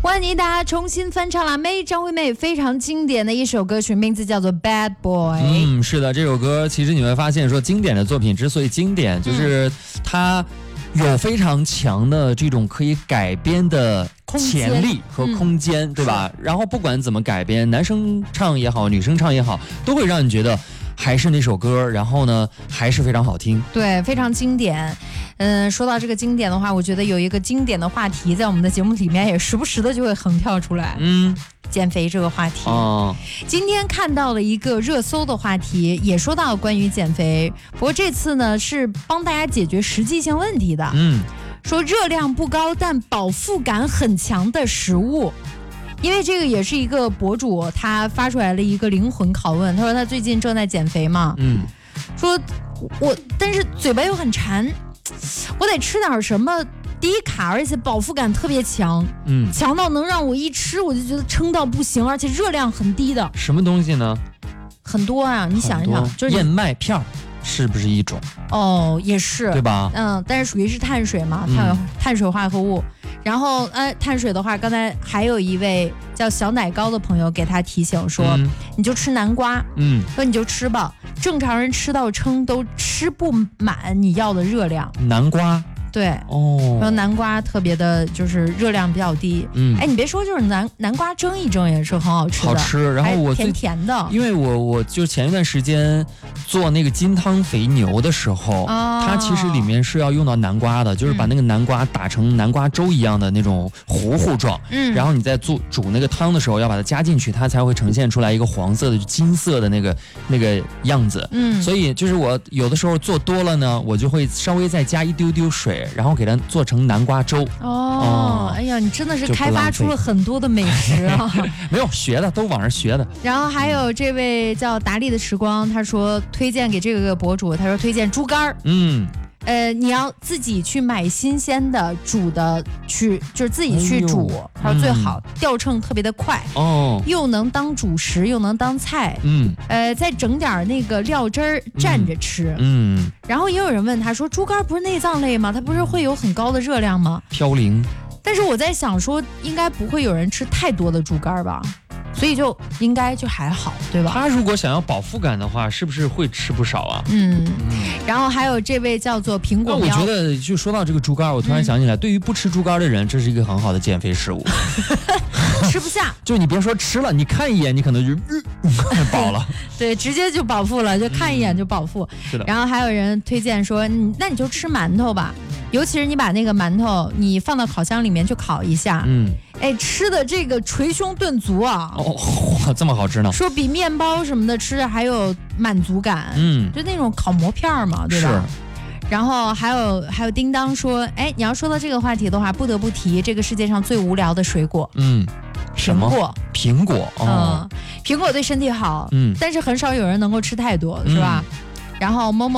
欢迎大家重新翻唱了张惠妹非常经典的一首歌曲，名字叫做 Bad Boy。 是的，这首歌其实你会发现说，经典的作品之所以经典，就是它有非常强的这种可以改编的潜力和空间，对吧？然后不管怎么改编，男生唱也好，女生唱也好，都会让你觉得还是那首歌，然后呢还是非常好听。 对，非常经典。说到这个经典的话，我觉得有一个经典的话题在我们的节目里面也时不时的就会横跳出来。减肥这个话题。今天看到了一个热搜的话题，也说到关于减肥，不过这次呢是帮大家解决实际性问题的。说热量不高但饱腹感很强的食物。因为这个也是一个博主，他发出来了一个灵魂拷问。他说他最近正在减肥嘛，说但是嘴巴又很馋，我得吃点什么低卡，而且饱腹感特别强，强到能让我一吃我就觉得撑到不行，而且热量很低的。 什么东西呢？ 很多啊，你想一想，就是燕麦片是不是一种？ 也是， 对吧？ 但是属于是碳水嘛，碳水化合物。然后碳水的话，刚才还有一位叫小奶糕的朋友给他提醒说，你就吃南瓜，说你就吃吧，正常人吃到撑都吃不满你要的热量。 南瓜。 对，然后南瓜特别的就是热量比较低。你别说，就是南瓜蒸一蒸也是很好吃的， 好吃。然后我甜甜的， 因为我就前一段时间做那个金汤肥牛的时候，它其实里面是要用到南瓜的，就是把那个南瓜打成南瓜粥一样的那种糊糊状，然后你在煮那个汤的时候要把它加进去，它才会呈现出来一个黄色的金色的那个样子。所以就是我有的时候做多了呢，我就会稍微再加一丢丢水。然后给它做成南瓜粥。 哎呀，你真的是开发出了很多的美食啊！ 没有学的，都网上学的。 然后还有这位叫达利的时光，他说推荐给这个博主，他说推荐猪肝。你要自己去买新鲜的煮的，就是自己去煮，他说最好掉秤特别的快，又能当主食又能当菜，再整点那个料汁儿蘸着吃，然后也有人问他说，猪肝不是内脏类吗？它不是会有很高的热量吗？ 嘌呤。 但是我在想说，应该不会有人吃太多的猪肝吧？所以就应该就还好，对吧？ 他如果想要饱腹感的话，是不是会吃不少啊？ 然后还有这位叫做苹果苗。 我觉得就说到这个猪肝，我突然想起来，对于不吃猪肝的人，这是一个很好的减肥食物。 吃不下， 就你别说吃了，你看一眼，你可能就饱了。 对，直接就饱腹了，就看一眼就饱腹。 是的。 然后还有人推荐说，那你就吃馒头吧，尤其是你把那个馒头你放到烤箱里面去烤一下，吃的这个捶胸顿足啊！ 这么好吃呢？说比面包什么的吃的还有满足感，就那种烤馍片嘛，对吧？是。然后还有叮当说，你要说到这个话题的话，不得不提这个世界上最无聊的水果，苹果。 苹果， 苹果对身体好，但是很少有人能够吃太多，是吧？然后某某